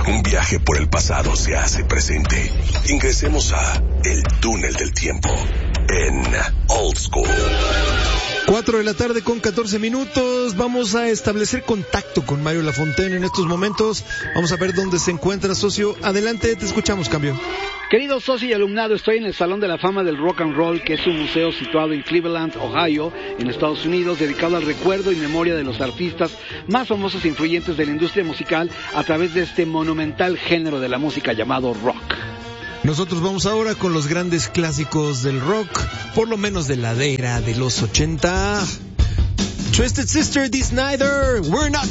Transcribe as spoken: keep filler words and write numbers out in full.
Un viaje por el pasado se hace presente. Ingresemos a El Túnel del Tiempo en Old School. Cuatro de la tarde con catorce minutos. Vamos a establecer contacto con Mario Lafontaine en estos momentos. Vamos a ver dónde se encuentra, socio. Adelante, te escuchamos, cambio. Querido socio y alumnado, estoy en el Salón de la Fama del Rock and Roll, que es un museo situado en Cleveland, Ohio, en Estados Unidos, dedicado al recuerdo y memoria de los artistas más famosos e influyentes de la industria musical a través de este monumental género de la música llamado rock. Nosotros vamos ahora con los grandes clásicos del rock, por lo menos de la era de los ochenta. Twisted Sister, Dee Snider, We're Not